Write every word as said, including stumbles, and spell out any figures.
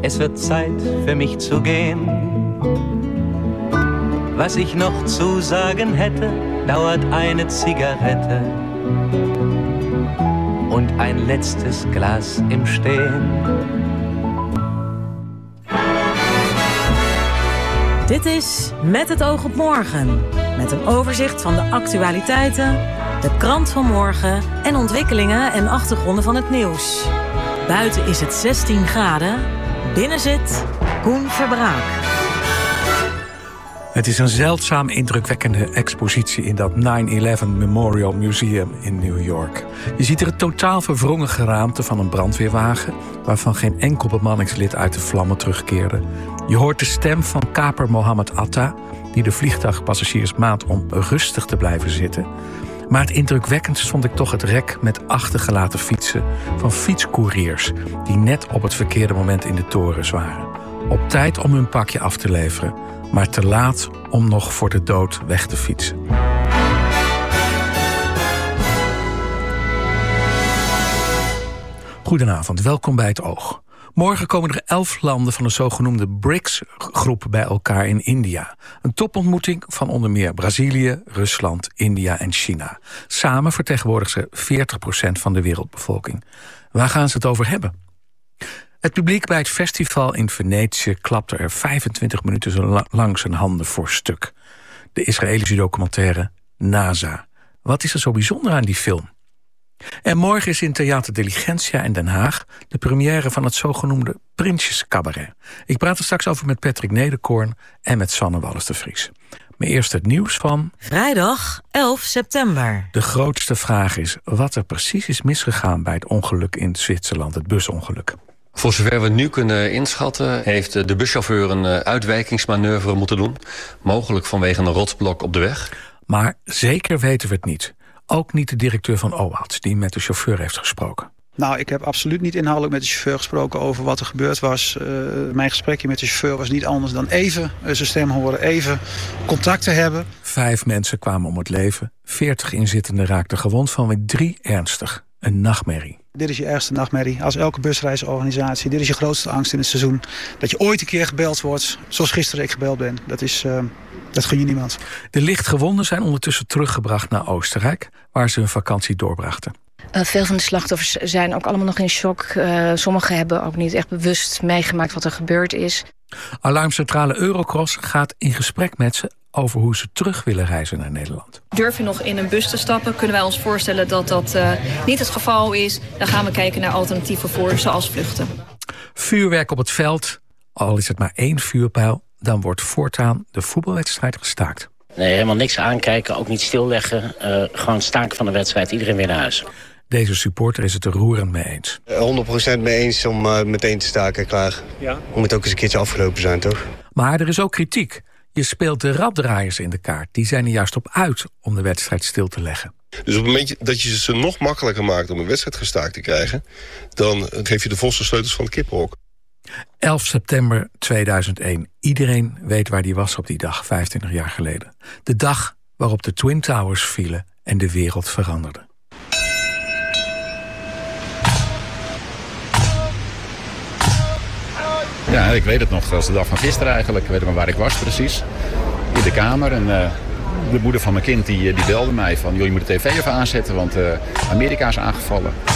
es wird Zeit für mich zu gehen. Was ich noch zu sagen hätte, dauert eine Zigarette und ein letztes Glas im Stehen. Dit is Met het oog op morgen. Met een overzicht van de actualiteiten, de krant van morgen en ontwikkelingen en achtergronden van het nieuws. Buiten is het zestien graden. Binnen zit Koen Verbraak. Het is een zeldzaam indrukwekkende expositie in dat nine eleven Memorial Museum in New York. Je ziet er het totaal verwrongen geraamte van een brandweerwagen, waarvan geen enkel bemanningslid uit de vlammen terugkeerde. Je hoort de stem van kaper Mohammed Atta, die de vliegtuigpassagiers maand om rustig te blijven zitten. Maar het indrukwekkendst vond ik toch het rek met achtergelaten fietsen van fietscouriers die net op het verkeerde moment in de torens waren. Op tijd om hun pakje af te leveren, maar te laat om nog voor de dood weg te fietsen. Goedenavond, welkom bij het Oog. Morgen komen er elf landen van de zogenoemde B R I C S-groep bij elkaar in India. Een topontmoeting van onder meer Brazilië, Rusland, India en China. Samen vertegenwoordigen ze veertig procent van de wereldbevolking. Waar gaan ze het over hebben? Het publiek bij het festival in Venetië klapte er vijfentwintig minuten zo lang zijn handen voor stuk. De Israëlische documentaire NASA. Wat is er zo bijzonder aan die film? En morgen is in Theater Diligentia in Den Haag de première van het zogenoemde Prinsjescabaret. Ik praat er straks over met Patrick Nederkoorn en met Sanne Wallis de Vries. Maar eerst het nieuws van vrijdag elf september. De grootste vraag is wat er precies is misgegaan bij het ongeluk in Zwitserland, het busongeluk. Voor zover we nu kunnen inschatten, heeft de buschauffeur een uitwijkingsmanoeuvre moeten doen. Mogelijk vanwege een rotsblok op de weg. Maar zeker weten we het niet. Ook niet de directeur van O A T, die met de chauffeur heeft gesproken. Nou, ik heb absoluut niet inhoudelijk met de chauffeur gesproken over wat er gebeurd was. Uh, mijn gesprekje met de chauffeur was niet anders dan even uh, zijn stem horen, even contact te hebben. Vijf mensen kwamen om het leven, veertig inzittenden raakten gewond, van drie ernstig. Een nachtmerrie. Dit is je ergste nachtmerrie. Als elke busreisorganisatie, dit is je grootste angst in het seizoen. Dat je ooit een keer gebeld wordt, zoals gisteren ik gebeld ben. Dat is, uh, dat gun je niemand. De lichtgewonden zijn ondertussen teruggebracht naar Oostenrijk, waar ze hun vakantie doorbrachten. Uh, veel van de slachtoffers zijn ook allemaal nog in shock. Uh, sommigen hebben ook niet echt bewust meegemaakt wat er gebeurd is. Alarmcentrale Eurocross gaat in gesprek met ze over hoe ze terug willen reizen naar Nederland. Durf je nog in een bus te stappen? Kunnen wij ons voorstellen dat dat uh, niet het geval is? Dan gaan we kijken naar alternatieven voor, zoals vluchten. Vuurwerk op het veld, al is het maar één vuurpijl, dan wordt voortaan de voetbalwedstrijd gestaakt. Nee, helemaal niks aankijken, ook niet stilleggen. Uh, gewoon staken van de wedstrijd, iedereen weer naar huis. Deze supporter is het er roerend mee eens. honderd procent mee eens om uh, meteen te staken, klaar. Ja. Om het ook eens een keertje afgelopen zijn, toch? Maar er is ook kritiek. Je speelt de raddraaiers in de kaart. Die zijn er juist op uit om de wedstrijd stil te leggen. Dus op het moment dat je ze nog makkelijker maakt om een wedstrijd gestaakt te krijgen, dan geef je de volste sleutels van het kippenhok. elf september tweeduizend één. Iedereen weet waar die was op die dag, vijfentwintig jaar geleden. De dag waarop de Twin Towers vielen en de wereld veranderde. Ja, ik weet het nog als de dag van gisteren eigenlijk. Ik weet maar waar ik was precies. In de kamer. En uh, de moeder van mijn kind die, die belde mij van, joh, je moet de tv even aanzetten, want uh, Amerika is aangevallen.